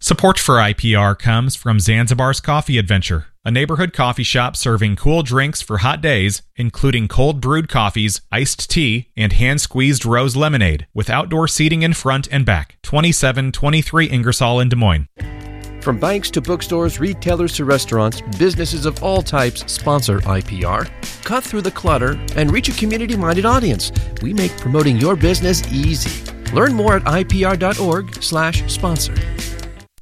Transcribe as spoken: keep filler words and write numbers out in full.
Support for I P R comes from Zanzibar's Coffee Adventure, a neighborhood coffee shop serving cool drinks for hot days, including cold brewed coffees, iced tea, and hand-squeezed rose lemonade, with outdoor seating in front and back. twenty-seven twenty-three Ingersoll in Des Moines. From banks to bookstores, retailers to restaurants, businesses of all types sponsor I P R. Cut through the clutter and reach a community-minded audience. We make promoting your business easy. Learn more at I P R dot org slash sponsor.